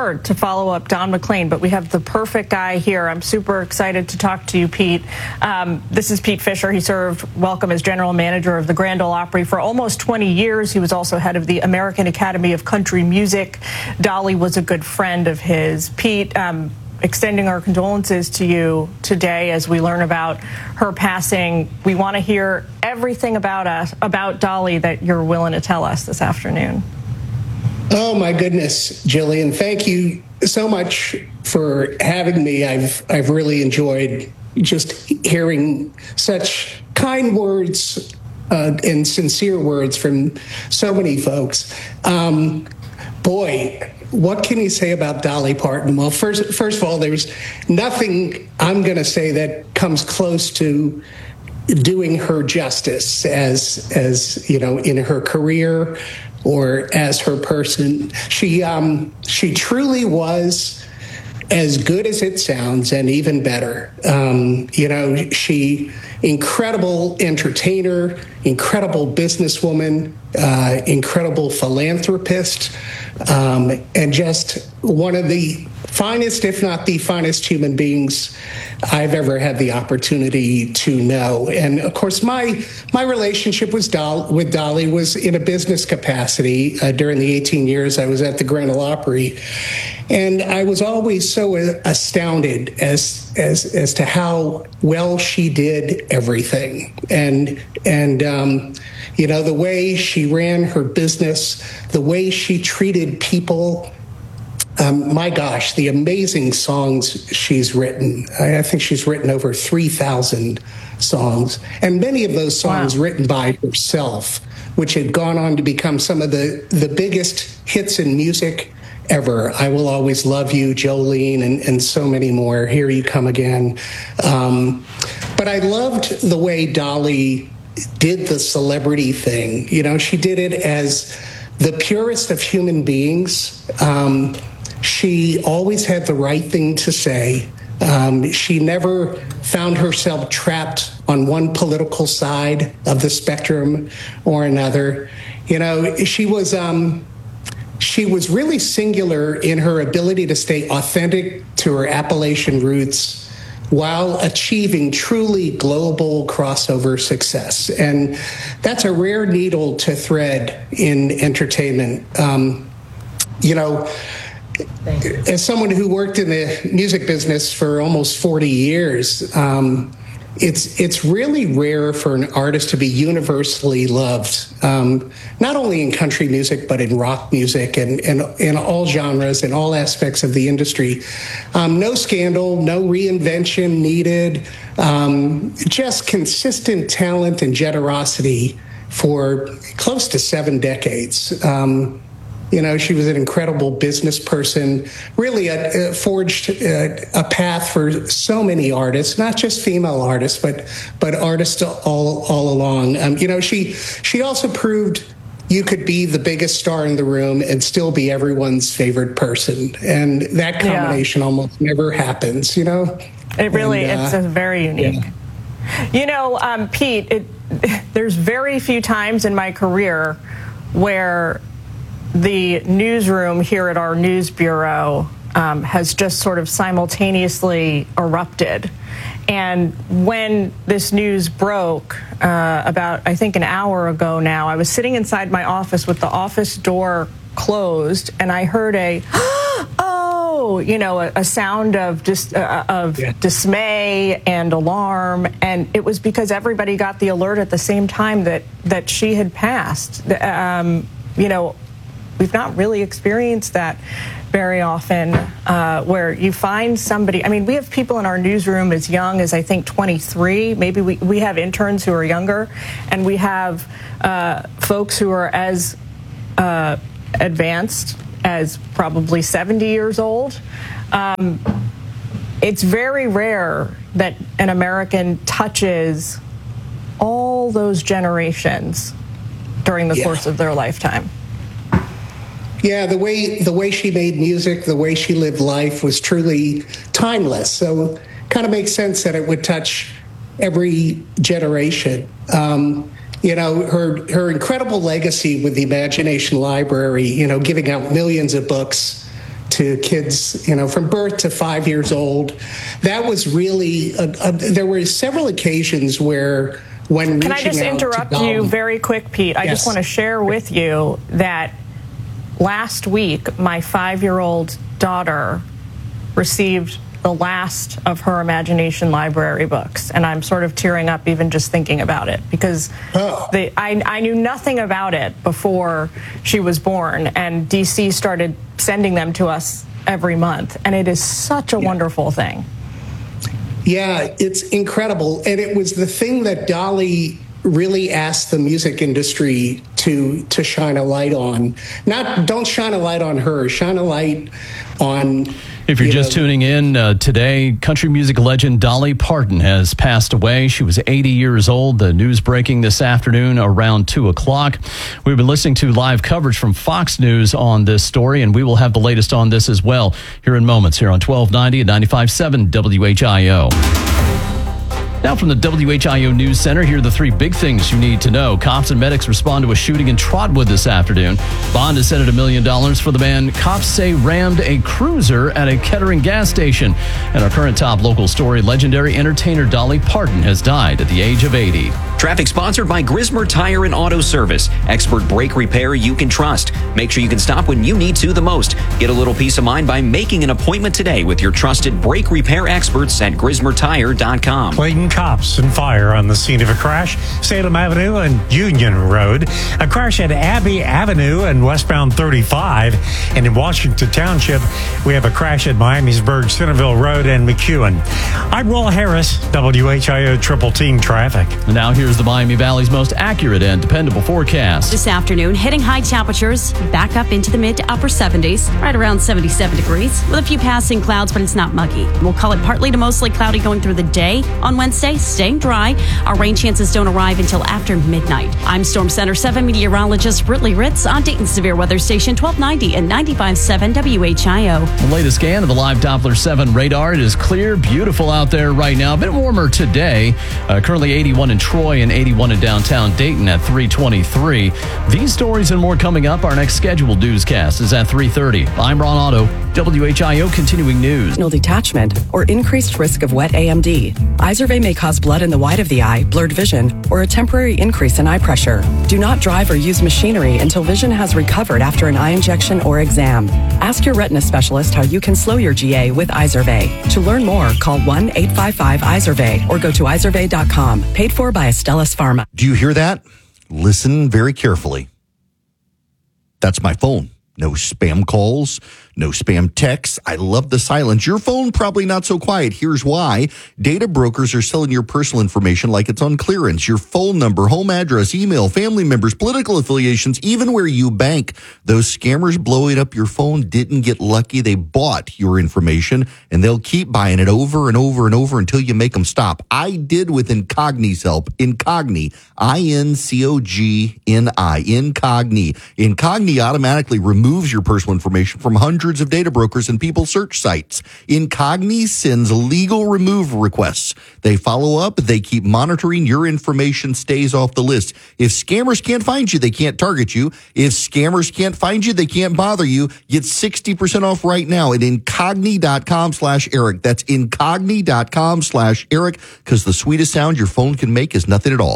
hard to follow up Don McLean, but we have the perfect guy here. I'm super excited to talk to you, Pete. This is Pete Fisher. He served Welcome as general manager of the Grand Ole Opry for almost 20 years. He was also head of the American Academy of Country Music. Dolly was a good friend of his. Pete, extending our condolences to you today as we learn about her passing. We want to hear everything about Dolly that you're willing to tell us this afternoon. Oh, my goodness, Jillian. Thank you so much for having me. I've really enjoyed just hearing such kind words and sincere words from so many folks. Boy, what can you say about Dolly Parton? Well, first of all, there's nothing I'm going to say that comes close to doing her justice as you know, in her career or as her person. She truly was as good as it sounds and even better. You know, she incredible entertainer, incredible businesswoman, incredible philanthropist, and just one of the finest, if not the finest human beings I've ever had the opportunity to know. And of course, my relationship with Dolly was in a business capacity during the 18 years I was at the Grand Ole Opry. And I was always so astounded as to how well she did everything. And you know, the way she ran her business, the way she treated people. My gosh, the amazing songs she's written. I think she's written over 3,000 songs, and many of those songs written by herself, which had gone on to become some of the biggest hits in music ever. I Will Always Love You, Jolene, and so many more. Here You Come Again. But I loved the way Dolly did the celebrity thing. You know, she did it as the purest of human beings. She always had the right thing to say. She never found herself trapped on one political side of the spectrum or another. You know, she was really singular in her ability to stay authentic to her Appalachian roots while achieving truly global crossover success. And that's a rare needle to thread in entertainment. You know, as someone who worked in the music business for almost 40 years, it's really rare for an artist to be universally loved, not only in country music, but in rock music and in all genres and all aspects of the industry. No scandal, no reinvention needed, just consistent talent and generosity for close to 7 decades. You know, she was an incredible business person, really forged a path for so many artists, not just female artists, but artists all along. You know, she also proved you could be the biggest star in the room and still be everyone's favorite person. And that combination almost never happens, you know? It really, it's very unique. Yeah. You know, Pete, there's very few times in my career where the newsroom here at our news bureau has just sort of simultaneously erupted. And when this news broke about, I think, an hour ago now, I was sitting inside my office with the office door closed, and I heard a, oh, you know, a sound of dismay and alarm. And it was because everybody got the alert at the same time that she had passed. You know, we've not really experienced that very often, where you find somebody. I mean, we have people in our newsroom as young as, I think, 23. Maybe we have interns who are younger, and we have folks who are as advanced as probably 70 years old. It's very rare that an American touches all those generations during the course of their lifetime. Yeah, the way she made music, the way she lived life was truly timeless. So kind of makes sense that it would touch every generation. You know, her incredible legacy with the Imagination Library, you know, giving out millions of books to kids, from birth to 5 years old. That was really, there were several occasions where when Can I just interrupt you very quick, Pete? I just want to share with you that last week, my 5-year-old daughter received the last of her Imagination Library books, and I'm sort of tearing up even just thinking about it, because I knew nothing about it before she was born, and DC started sending them to us every month, and it is such a wonderful thing. Yeah, it's incredible, and it was the thing that Dolly really asked the music industry to shine a light on. Don't shine a light on her, shine a light on... If you're just tuning in today, country music legend Dolly Parton has passed away. She was 80 years old. The news breaking this afternoon around 2 o'clock. We've been listening to live coverage from Fox News on this story, and we will have the latest on this as well here in moments here on 1290 and 95.7 WHIO. Now from the WHIO News Center, here are the 3 big things you need to know. Cops and medics respond to a shooting in Trotwood this afternoon. Bond is set at $1 million for the man cops say rammed a cruiser at a Kettering gas station. And our current top local story, legendary entertainer Dolly Parton has died at the age of 80. Traffic sponsored by Grismer Tire and Auto Service. Expert brake repair you can trust. Make sure you can stop when you need to the most. Get a little peace of mind by making an appointment today with your trusted brake repair experts at GrismerTire.com. Clayton cops and fire on the scene of a crash, Salem Avenue and Union Road. A crash at Abbey Avenue and westbound 35. And in Washington Township, we have a crash at Miamisburg, Centerville Road and McEwen. I'm Will Harris, WHIO Triple Team Traffic. And now here's the Miami Valley's most accurate and dependable forecast. This afternoon, hitting high temperatures back up into the mid to upper 70s, right around 77 degrees, with a few passing clouds, but it's not muggy. We'll call it partly to mostly cloudy going through the day. On Wednesday, staying dry. Our rain chances don't arrive until after midnight. I'm Storm Center 7 meteorologist Britley Ritz on Dayton Severe Weather Station 1290 and 95.7 WHIO. The latest scan of the live Doppler 7 radar. It is clear, beautiful out there right now. A bit warmer today. Currently 81 in Troy and 81 in downtown Dayton at 323. These stories and more coming up. Our next scheduled newscast is at 3:30. I'm Ron Otto, WHIO Continuing News. Detachment or increased risk of wet AMD. Izervay may cause blood in the white of the eye, blurred vision, or a temporary increase in eye pressure. Do not drive or use machinery until vision has recovered after an eye injection or exam. Ask your retina specialist how you can slow your GA with Izervay. To learn more, call 1-855-IZERVAY or go to izervay.com. Paid for by Astellas Pharma. Do you hear that? Listen very carefully. That's my phone. No spam calls, no spam texts. I love the silence. Your phone probably not so quiet. Here's why. Data brokers are selling your personal information like it's on clearance. Your phone number, home address, email, family members, political affiliations, even where you bank. Those scammers blowing up your phone didn't get lucky. They bought your information, and they'll keep buying it over and over and over until you make them stop. I did with Incogni's help. Incogni, Incogni, Incogni. Incogni automatically removes your personal information from hundreds of data brokers and people search sites. Incogni sends legal remove requests. They follow up. They keep monitoring. Your information stays off the list. If scammers can't find you, they can't target you. If scammers can't find you, they can't bother you. Get 60% off right now at incogni.com/Eric. That's incogni.com/Eric, because the sweetest sound your phone can make is nothing at all.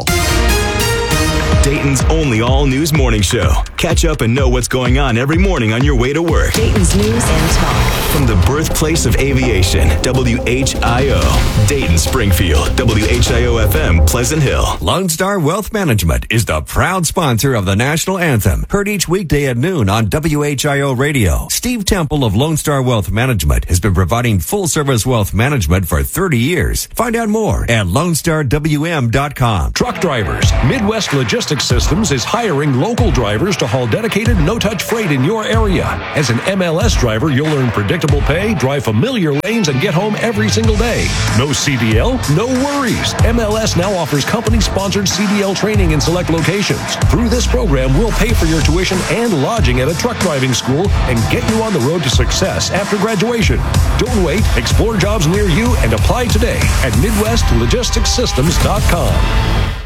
Dayton's only all-news morning show. Catch up and know what's going on every morning on your way to work. Dayton's News and Talk. From the birthplace of aviation, WHIO. Dayton, Springfield, WHIO-FM, Pleasant Hill. Lone Star Wealth Management is the proud sponsor of the national anthem. Heard each weekday at noon on WHIO Radio. Steve Temple of Lone Star Wealth Management has been providing full-service wealth management for 30 years. Find out more at LoneStarWM.com. Truck drivers. Midwest Logistics Systems is hiring local drivers to haul dedicated, no-touch freight in your area. As an MLS driver, you'll earn predictable pay, drive familiar lanes, and get home every single day. No CDL? No worries. MLS now offers company-sponsored CDL training in select locations. Through this program, we'll pay for your tuition and lodging at a truck driving school and get you on the road to success after graduation. Don't wait. Explore jobs near you and apply today at MidwestLogisticsSystems.com.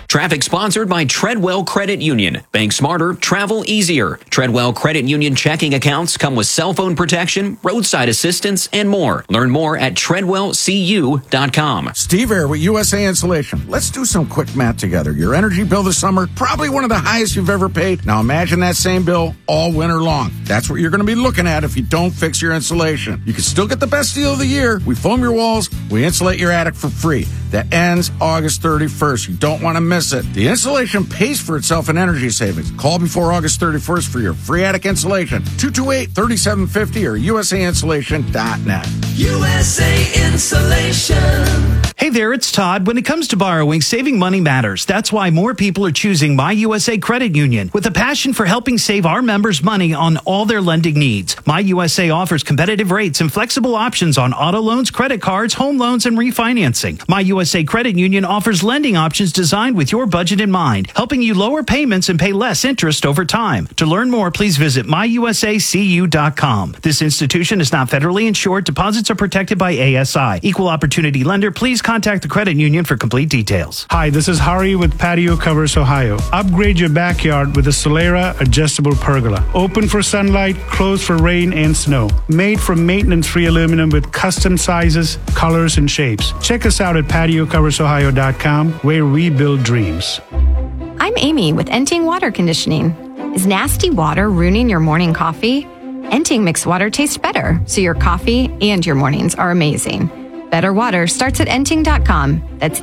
Traffic sponsored by Treadwell Credit Union. Bank smarter, travel easier. Treadwell Credit Union checking accounts come with cell phone protection, roadside assistance, and more. Learn more at treadwellcu.com. Steve here with USA Insulation. Let's do some quick math together. Your energy bill this summer, probably one of the highest you've ever paid. Now imagine that same bill all winter long. That's what you're going to be looking at if you don't fix your insulation. You can still get the best deal of the year. We foam your walls, we insulate your attic for free. That ends August 31st. You don't want to miss it. The insulation pays for itself in energy savings. Call before August 31st for your free attic insulation. 228-3750 or usainsulation.net. USA Insulation. Hey there, it's Todd. When it comes to borrowing, saving money matters. That's why more people are choosing My USA Credit Union with a passion for helping save our members money on all their lending needs. My USA offers competitive rates and flexible options on auto loans, credit cards, home loans, and refinancing. My USA Credit Union offers lending options designed with your budget in mind, helping you lower payments and pay less interest over time. To learn more, please visit myusacu.com. This institution is not federally insured. Deposits are protected by ASI. Equal opportunity lender. Please contact the credit union for complete details. Hi, this is Hari with Patio Covers Ohio. Upgrade your backyard with a Solera adjustable pergola. Open for sunlight, closed for rain and snow. Made from maintenance-free aluminum with custom sizes, colors, and shapes. Check us out at patiocoversohio.com, where we build dreams. I'm Amy with Enting Water Conditioning. Is nasty water ruining your morning coffee? Enting makes water taste better, so your coffee and your mornings are amazing. Better water starts at enting.com. That's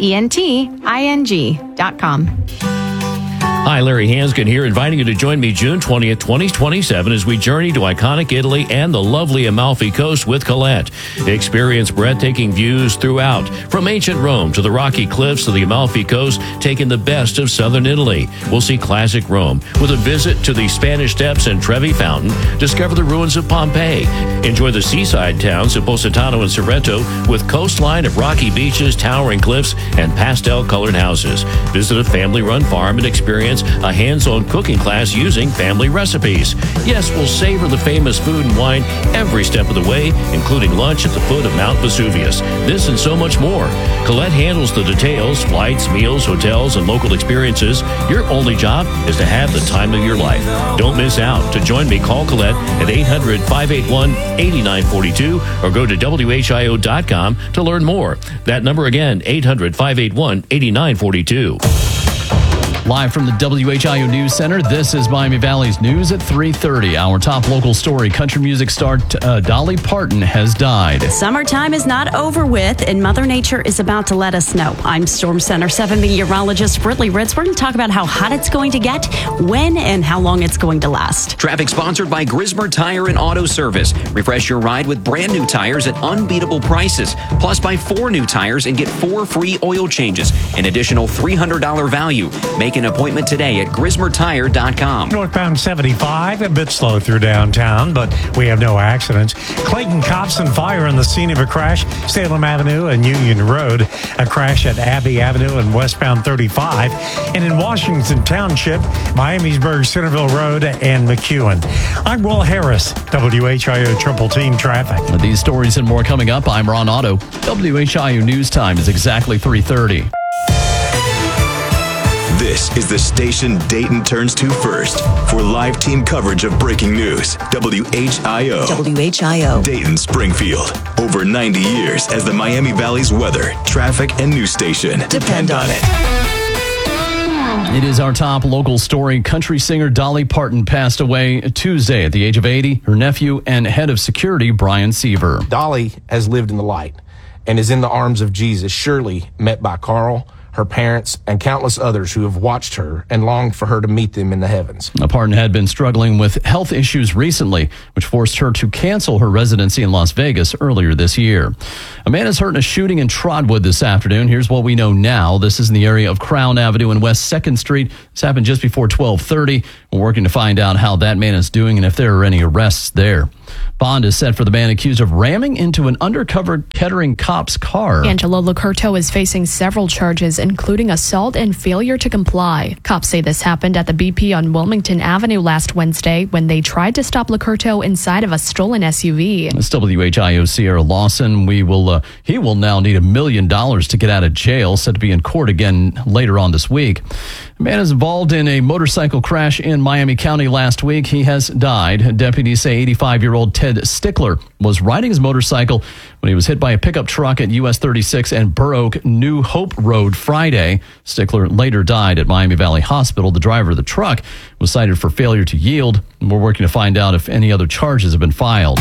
ENTING.com. Hi, Larry Hanskin here, inviting you to join me June 20th, 2027 as we journey to iconic Italy and the lovely Amalfi Coast with Colette. Experience breathtaking views throughout, from ancient Rome to the rocky cliffs of the Amalfi Coast, taking the best of southern Italy. We'll see classic Rome with a visit to the Spanish Steps and Trevi Fountain, discover the ruins of Pompeii, enjoy the seaside towns of Positano and Sorrento with coastline of rocky beaches, towering cliffs, and pastel-colored houses. Visit a family-run farm and experience a hands-on cooking class using family recipes. Yes, we'll savor the famous food and wine every step of the way, including lunch at the foot of Mount Vesuvius. This and so much more. Colette handles the details, flights, meals, hotels, and local experiences. Your only job is to have the time of your life. Don't miss out. To join me, call Colette at 800-581-8942 or go to WHIO.com to learn more. That number again, 800-581-8942. Live from the WHIO News Center, this is Miami Valley's News at 3:30. Our top local story, country music star Dolly Parton has died. Summertime is not over with, and Mother Nature is about to let us know. I'm Storm Center 7 meteorologist Britley Ritz. We're going to talk about how hot it's going to get, when, and how long it's going to last. Traffic sponsored by Grismer Tire and Auto Service. Refresh your ride with brand new tires at unbeatable prices. Plus, buy 4 new tires and get 4 free oil changes. An additional $300 value. Make an appointment today at grismertire.com. Northbound 75, a bit slow through downtown, but we have no accidents. Clayton cops and fire on the scene of a crash, Salem Avenue and Union Road. A crash at Abbey Avenue and westbound 35. And in Washington Township, Miamisburg, Centerville Road, and McEwen. I'm Will Harris, WHIO Triple Team Traffic. These stories and more coming up. I'm Ron Otto. WHIO News Time is exactly 3:30. This is the station Dayton turns to first for live team coverage of breaking news. WHIO. WHIO. Dayton Springfield. Over 90 years as the Miami Valley's weather, traffic, and news station. Depend on it. It is our top local story. Country singer Dolly Parton passed away Tuesday at the age of 80. Her nephew and head of security, Brian Seaver. Dolly has lived in the light and is in the arms of Jesus, surely met by Carl, her parents, and countless others who have watched her and longed for her to meet them in the heavens. Parton had been struggling with health issues recently, which forced her to cancel her residency in Las Vegas earlier this year. A man is hurt in a shooting in Trotwood this afternoon. Here's what we know now. This is in the area of Crown Avenue and West 2nd Street. This happened just before 12:30. We're working to find out how that man is doing and if there are any arrests there. Bond is set for the man accused of ramming into an undercover Kettering cop's car. Angelo Locurto is facing several charges, including assault and failure to comply. Cops say this happened at the BP on Wilmington Avenue last Wednesday when they tried to stop Locurto inside of a stolen SUV. It's WHIO Sierra Lawson. He will now need $1 million to get out of jail, set to be in court again later on this week. A man is involved in a motorcycle crash in Miami County last week. He has died. Deputies say 85-year-old Ted Stickler was riding his motorcycle when he was hit by a pickup truck at US 36 and Burr Oak New Hope Road Friday. Stickler later died at Miami Valley Hospital. The driver of the truck was cited for failure to yield. We're working to find out if any other charges have been filed.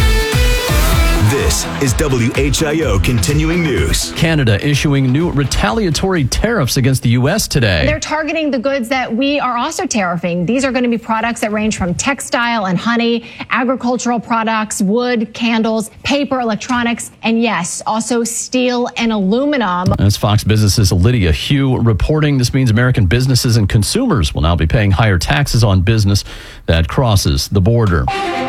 This is WHIO Continuing News. Canada issuing new retaliatory tariffs against the U.S. today. They're targeting the goods that we are also tariffing. These are going to be products that range from textile and honey, agricultural products, wood, candles, paper, electronics, and yes, also steel and aluminum. As Fox Business's Lydia Hugh reporting, this means American businesses and consumers will now be paying higher taxes on business that crosses the border.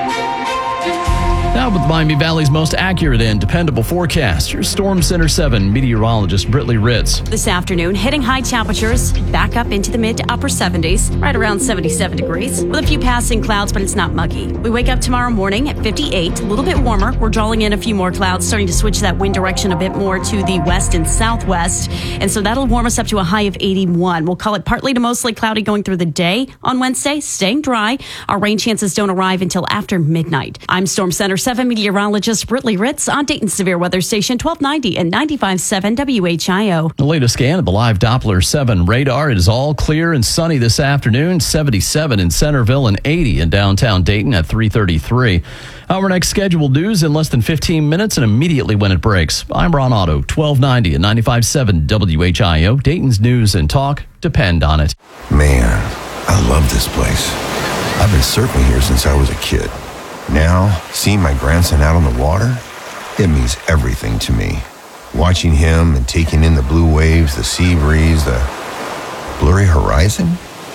Now with Miami Valley's most accurate and dependable forecast, your Storm Center 7 meteorologist Britley Ritz. This afternoon, hitting high temperatures back up into the mid to upper 70s, right around 77 degrees, with a few passing clouds, but it's not muggy. We wake up tomorrow morning at 58, a little bit warmer. We're drawing in a few more clouds, starting to switch that wind direction a bit more to the west and southwest. And so that'll warm us up to a high of 81. We'll call it partly to mostly cloudy going through the day on Wednesday, staying dry. Our rain chances don't arrive until after midnight. I'm Storm Center 7 meteorologist Britley Ritz on Dayton's Severe Weather Station 1290 and 95.7 WHIO. The latest scan of the live Doppler 7 radar. It is all clear and sunny this afternoon. 77 in Centerville and 80 in downtown Dayton at 3:33. Our next scheduled news in less than 15 minutes and immediately when it breaks. I'm Ron Otto, 1290 and 95.7 WHIO. Dayton's news and talk depend on it. Man, I love this place. I've been surfing here since I was a kid. Now, seeing my grandson out on the water, it means everything to me. Watching him and taking in the blue waves, the sea breeze, the blurry horizon.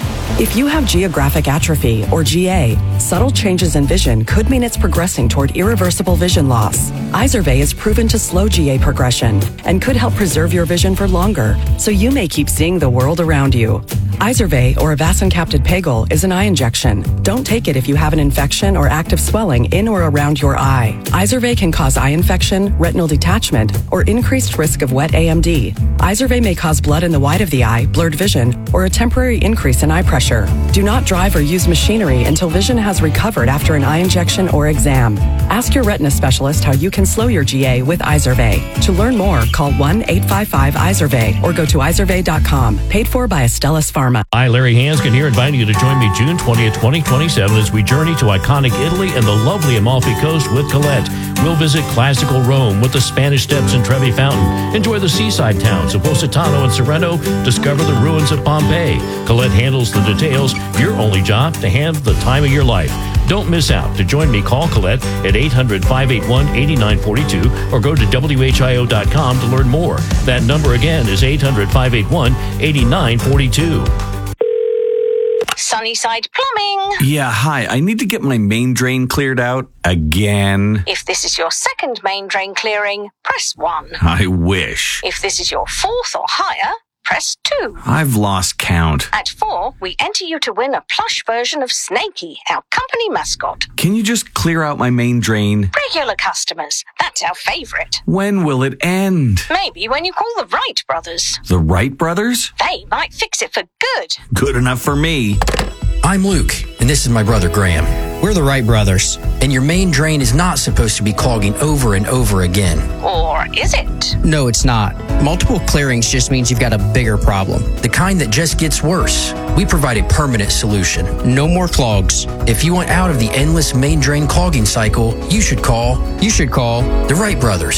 If you have geographic atrophy, or GA, subtle changes in vision could mean it's progressing toward irreversible vision loss. Izervay is proven to slow GA progression and could help preserve your vision for longer, so you may keep seeing the world around you. Izervay, or avacincaptad pegol, is an eye injection. Don't take it if you have an infection or active swelling in or around your eye. Izervay can cause eye infection, retinal detachment, or increased risk of wet AMD. Izervay may cause blood in the white of the eye, blurred vision, or a temporary increase in eye pressure. Do not drive or use machinery until vision has recovered after an eye injection or exam. Ask your retina specialist how you can slow your GA with Izervay. To learn more, call 1-855-IZERVAY or go to izervay.com. Paid for by Astellas Pharma. Hi, Larry Hanskin here, inviting you to join me June 20th, 2027 as we journey to iconic Italy and the lovely Amalfi Coast with Colette. We'll visit classical Rome with the Spanish Steps and Trevi Fountain. Enjoy the seaside towns of Positano and Sorrento. Discover the ruins of Pompeii. Colette handles the details. Your only job to have the time of your life. Don't miss out. To join me, call Colette at 800-581-8942 or go to WHIO.com to learn more. That number again is 800-581-8942. Sunnyside Plumbing. Yeah, hi. I need to get my main drain cleared out again. If this is your second main drain clearing, press 1. I wish. If this is your fourth or higher, press 2. I've lost count. At 4, we enter you to win a plush version of Snakey, our company mascot. Can you just clear out my main drain? Regular customers, that's our favorite. When will it end? Maybe when you call the Wright brothers. The Wright brothers? They might fix it for good. Good enough for me. I'm Luke, and this is my brother Graham. We're the Wright brothers, and your main drain is not supposed to be clogging over and over again. Or is it? No, it's not. Multiple clearings just means you've got a bigger problem, the kind that just gets worse. We provide a permanent solution. No more clogs. If you want out of the endless main drain clogging cycle, you should call the Wright brothers.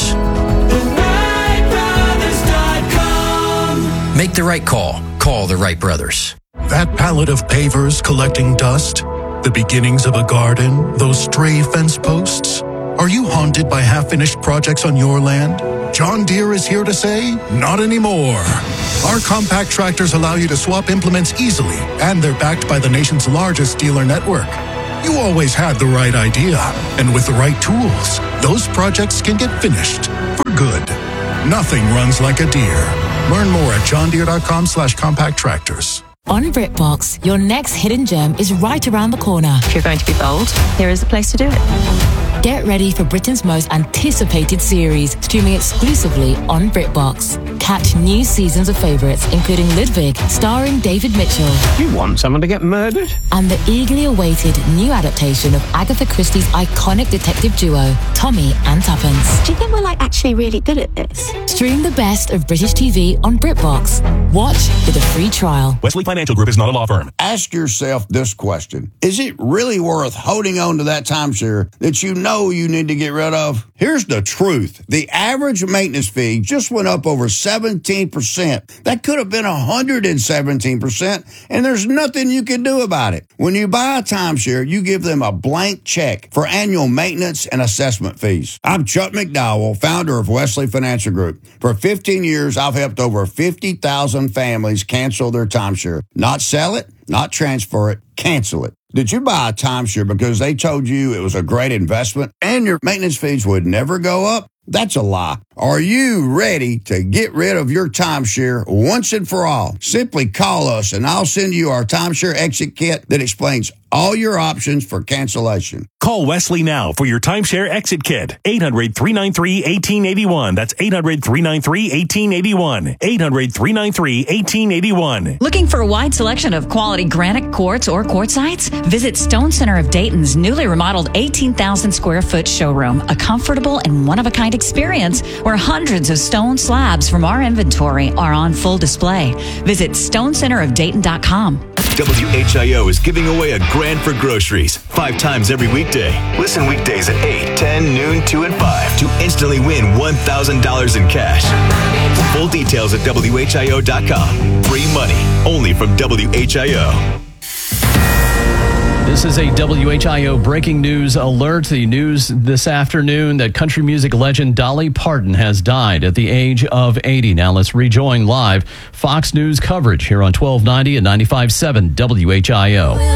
TheWrightBrothers.com. Make the right call. Call the Wright brothers. That pallet of pavers collecting dust, the beginnings of a garden, those stray fence posts. Are you haunted by half-finished projects on your land? John Deere is here to say, not anymore. Our compact tractors allow you to swap implements easily, and they're backed by the nation's largest dealer network. You always had the right idea, and with the right tools, those projects can get finished for good. Nothing runs like a Deere. Learn more at johndeere.com/compact tractors. On BritBox, your next hidden gem is right around the corner. If you're going to be bold, here is the place to do it. Get ready for Britain's most anticipated series, streaming exclusively on BritBox. Catch new seasons of favourites, including Ludwig, starring David Mitchell. You want someone to get murdered? And the eagerly awaited new adaptation of Agatha Christie's iconic detective duo, Tommy and Tuppence. Do you think we're actually really good at this? Stream the best of British TV on BritBox. Watch with a free trial. Wesley Financial Group is not a law firm. Ask yourself this question. Is it really worth holding on to that timeshare that you know you need to get rid of? Here's the truth. The average maintenance fee just went up over 17%. That could have been 117%, and there's nothing you can do about it. When you buy a timeshare, you give them a blank check for annual maintenance and assessment fees. I'm Chuck McDowell, founder of Wesley Financial Group. For 15 years, I've helped over 50,000 families cancel their timeshare. Not sell it, not transfer it, cancel it. Did you buy a timeshare because they told you it was a great investment and your maintenance fees would never go up? That's a lie. Are you ready to get rid of your timeshare once and for all? Simply call us and I'll send you our timeshare exit kit that explains all your options for cancellation. Call Wesley now for your timeshare exit kit. 800-393-1881. That's 800-393-1881. 800-393-1881. Looking for a wide selection of quality granite, quartz, or quartzites? Visit Stone Center of Dayton's newly remodeled 18,000 square foot showroom, a comfortable and one-of-a-kind experience where hundreds of stone slabs from our inventory are on full display. Visit stonecenterofdayton.com. WHIO is giving away a grand for groceries 5 times every weekday. Listen weekdays at 8, 10, noon, 2, and 5 to instantly win $1,000 in cash. Full details at WHIO.com. Free money only from WHIO. This is a WHIO breaking news alert. The news this afternoon that country music legend Dolly Parton has died at the age of 80. Now let's rejoin live Fox News coverage here on 1290 and 95.7 WHIO.